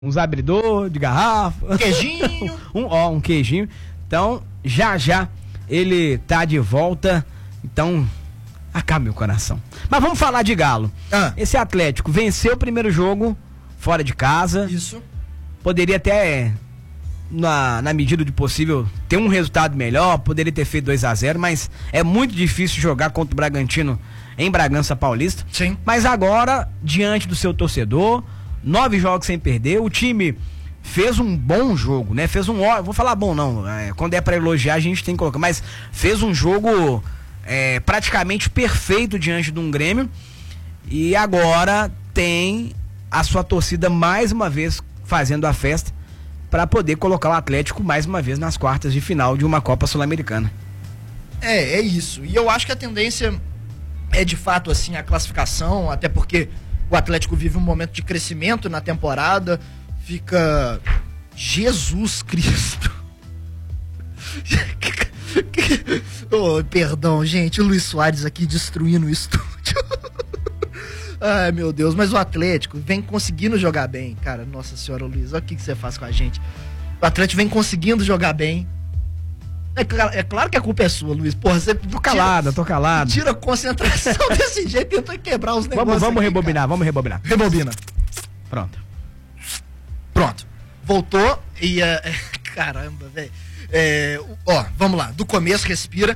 uns abridor de garrafa. Queijinho. um queijinho. Então, já ele tá de volta. Então, acaba meu coração. Mas vamos falar de Galo. Esse Atlético venceu o primeiro jogo fora de casa. Isso. Poderia até, na medida do possível, ter um resultado melhor. Poderia ter feito 2-0, mas é muito difícil jogar contra o Bragantino em Bragança Paulista. Sim. Mas agora, diante do seu torcedor, 9 jogos sem perder, o time fez um bom jogo, né? Vou falar bom não, quando é pra elogiar a gente tem que colocar, mas fez um jogo praticamente perfeito diante de um Grêmio, e agora tem a sua torcida mais uma vez fazendo a festa para poder colocar o Atlético mais uma vez nas quartas de final de uma Copa Sul-Americana. É isso, e eu acho que a tendência é de fato assim a classificação, até porque o Atlético vive um momento de crescimento na temporada, fica... Jesus Cristo. Oh, perdão, gente, o Luiz Soares aqui destruindo o estúdio. Ai, meu Deus, mas o Atlético vem conseguindo jogar bem, cara, nossa senhora, Luiz, olha o que você faz com a gente. O Atlético vem conseguindo jogar bem. É claro que a culpa é sua, Luiz. Porra, você... Tô calado. Tira a concentração desse jeito, tentou quebrar os negócios. Vamos rebobinar. Rebobina. Pronto. Voltou e... caramba, velho. Vamos lá. Do começo, respira.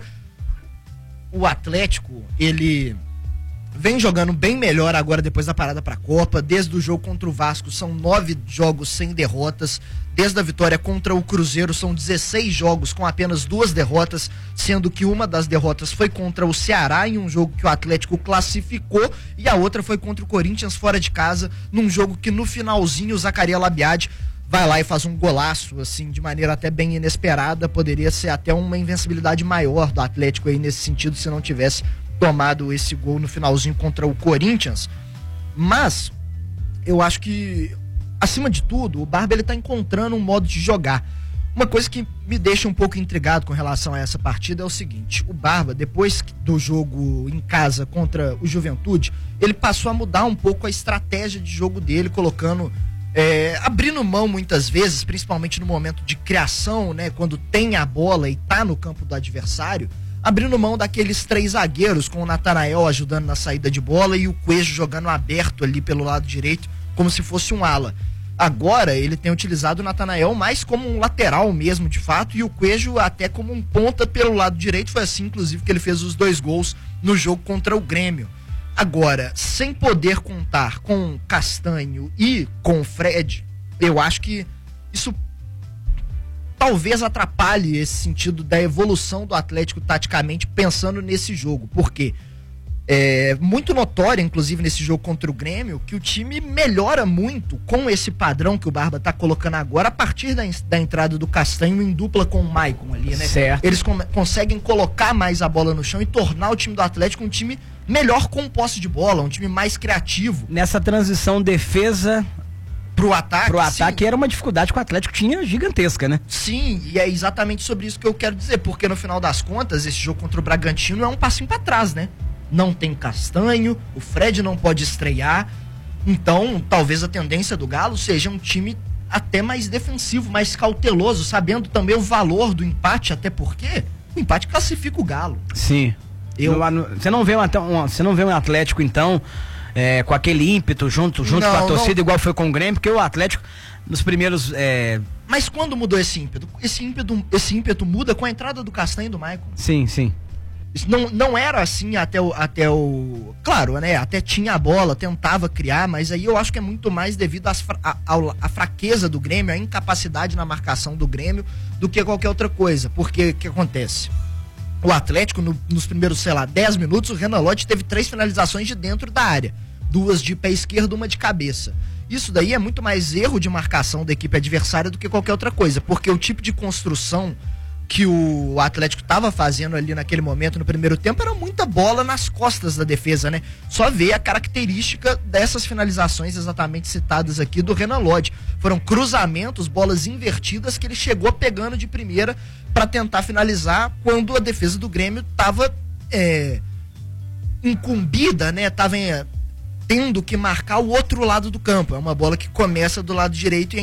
O Atlético, ele vem jogando bem melhor agora depois da parada pra Copa. Desde o jogo contra o Vasco, são 9 jogos sem derrotas. Desde a vitória contra o Cruzeiro, são 16 jogos com apenas 2 derrotas, sendo que uma das derrotas foi contra o Ceará, em um jogo que o Atlético classificou, e a outra foi contra o Corinthians fora de casa, num jogo que no finalzinho o Zacarias Labiade vai lá e faz um golaço, assim, de maneira até bem inesperada. Poderia ser até uma invencibilidade maior do Atlético aí nesse sentido, se não tivesse tomado esse gol no finalzinho contra o Corinthians. Mas eu acho que, acima de tudo, o Barba ele tá encontrando um modo de jogar. Uma coisa que me deixa um pouco intrigado com relação a essa partida é o seguinte: o Barba, depois do jogo em casa contra o Juventude, ele passou a mudar um pouco a estratégia de jogo dele, colocando, abrindo mão muitas vezes, principalmente no momento de criação, né, quando tem a bola e tá no campo do adversário, abrindo mão daqueles 3 zagueiros, com o Natanael ajudando na saída de bola e o Coelho jogando aberto ali pelo lado direito, como se fosse um ala. Agora ele tem utilizado o Natanael mais como um lateral mesmo, de fato, e o Coelho até como um ponta pelo lado direito. Foi assim, inclusive, que ele fez os 2 gols no jogo contra o Grêmio. Agora, sem poder contar com Castanho e com o Fred, eu acho que isso talvez atrapalhe esse sentido da evolução do Atlético taticamente, pensando nesse jogo. Por quê? É muito notório, inclusive nesse jogo contra o Grêmio, que o time melhora muito com esse padrão que o Barba tá colocando agora, a partir da entrada do Castanho em dupla com o Maicon ali, né? Certo. Eles conseguem colocar mais a bola no chão e tornar o time do Atlético um time melhor com posse de bola, um time mais criativo. Nessa transição defesa pro ataque, sim, era uma dificuldade que o Atlético tinha gigantesca, né? Sim, e é exatamente sobre isso que eu quero dizer, porque no final das contas, esse jogo contra o Bragantino é um passinho pra trás, né? Não tem Castanho, o Fred não pode estrear, então talvez a tendência do Galo seja um time até mais defensivo, mais cauteloso, sabendo também o valor do empate, até porque o empate classifica o Galo. Sim. Você não vê um Atlético, então, com aquele ímpeto junto com a torcida, igual foi com o Grêmio, porque o Atlético, nos primeiros... Mas quando mudou esse ímpeto? Esse ímpeto muda com a entrada do Castanho e do Maicon. Sim, sim. Isso não era assim até o... Claro, né? Até tinha a bola, tentava criar, mas aí eu acho que é muito mais devido à fraqueza do Grêmio, à incapacidade na marcação do Grêmio, do que qualquer outra coisa. Porque o que acontece? O Atlético, nos primeiros, 10 minutos, o Renan Lodge teve 3 finalizações de dentro da área. 2 de pé esquerdo, 1 de cabeça. Isso daí é muito mais erro de marcação da equipe adversária do que qualquer outra coisa, porque o tipo de construção que o Atlético estava fazendo ali naquele momento, no primeiro tempo, era muita bola nas costas da defesa, né? Só ver a característica dessas finalizações exatamente citadas aqui do Renan Lodge. Foram cruzamentos, bolas invertidas que ele chegou pegando de primeira para tentar finalizar, quando a defesa do Grêmio estava incumbida, né? Tava tendo que marcar o outro lado do campo. É uma bola que começa do lado direito e